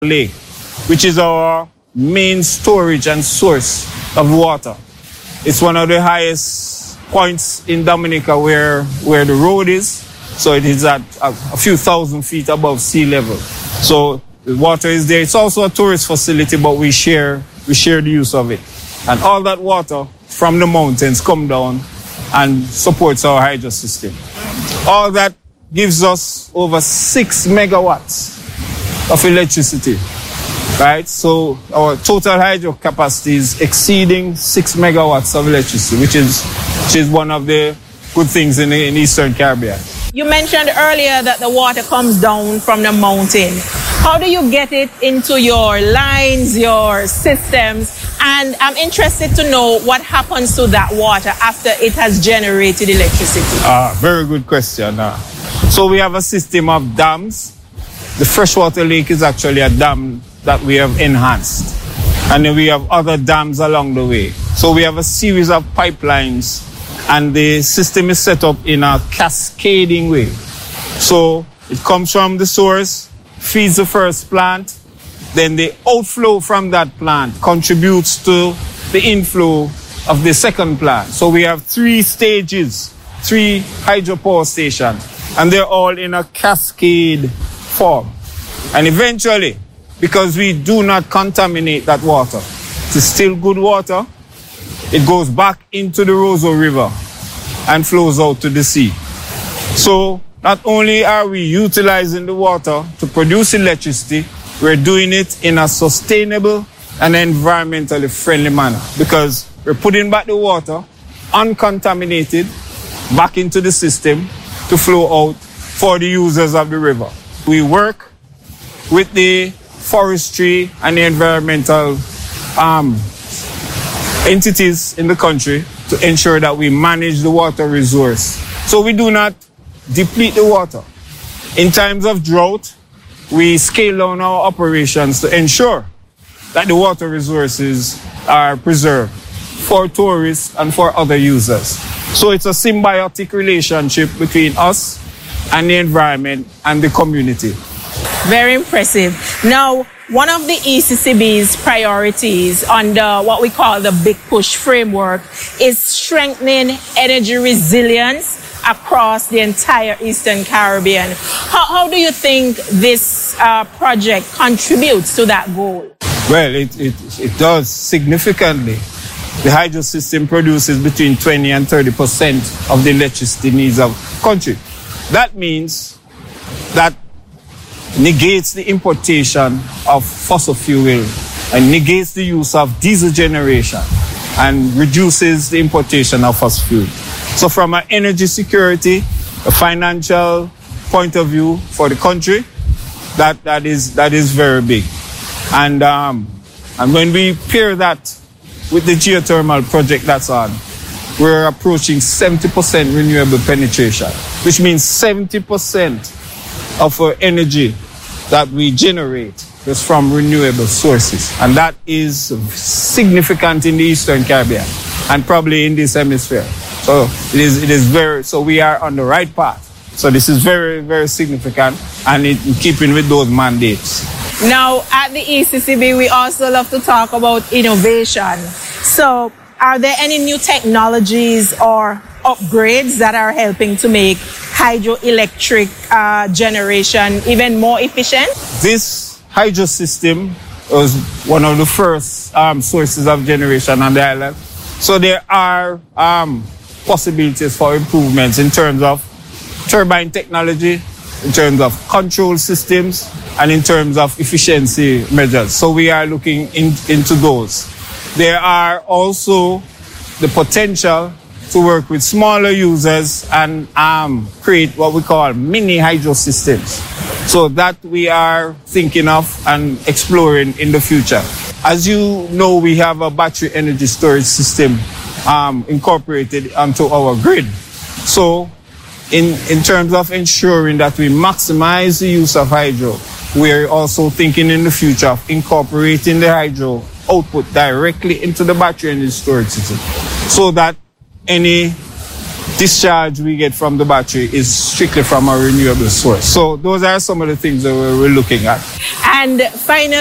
Lake, which is our main storage and source of water. It's one of the highest points in Dominica where the road is. So it is at a few thousand feet above sea level. So the water is there. It's also a tourist facility, but we share the use of it. And all that water from the mountains come down and supports our hydro system. All that gives us over 6 megawatts of electricity, right? So our total hydro capacity is exceeding 6 megawatts of electricity, which is one of the good things in the Eastern Caribbean. You mentioned earlier that the water comes down from the mountain. How do you get it into your lines, your systems? And I'm interested to know what happens to that water after it has generated electricity. Very good question. So we have a system of dams. The freshwater lake is actually a dam that we have enhanced. And then we have other dams along the way. So we have a series of pipelines, and the system is set up in a cascading way. So it comes from the source, feeds the first plant, then the outflow from that plant contributes to the inflow of the second plant. So we have 3 stages, 3 hydropower stations, and they're all in a cascade form. And eventually, because we do not contaminate that water, it's still good water, it goes back into the Roseau River and flows out to the sea. So not only are we utilizing the water to produce electricity, we're doing it in a sustainable and environmentally friendly manner, because we're putting back the water uncontaminated back into the system to flow out for the users of the river. We work with the forestry and the environmental entities in the country to ensure that we manage the water resource. So we do not deplete the water. In times of drought, we scale down our operations to ensure that the water resources are preserved for tourists and for other users. So it's a symbiotic relationship between us and the environment and the community. Very impressive. Now, one of the ECCB's priorities under what we call the Big Push framework is strengthening energy resilience across the entire Eastern Caribbean. How do you think this project contributes to that goal? Well, it does significantly. The hydro system produces between 20 and 30% of the electricity needs of the country. That means that negates the importation of fossil fuel and negates the use of diesel generation and reduces the importation of fossil fuel. So from an energy security, a financial point of view for the country, that is very big. And when we pair that with the geothermal project that's on, we're approaching 70% renewable penetration, which means 70% of our energy that we generate is from renewable sources. And that is significant in the Eastern Caribbean and probably in this hemisphere. So it is very, so we are on the right path. So this is very, very significant and in keeping with those mandates. Now, at the ECCB, we also love to talk about innovation. So are there any new technologies or upgrades that are helping to make hydroelectric generation even more efficient? This hydro system was one of the first sources of generation on the island. So there are possibilities for improvements in terms of turbine technology, in terms of control systems, and in terms of efficiency measures. So we are looking into those. There are also the potential to work with smaller users and create what we call mini hydro systems. So that we are thinking of and exploring in the future. As you know, we have a battery energy storage system incorporated onto our grid. So in terms of ensuring that we maximize the use of hydro, we're also thinking in the future of incorporating the hydro output directly into the battery energy storage system so that any discharge we get from the battery is strictly from a renewable source. So those are some of the things that we're looking at. And finally,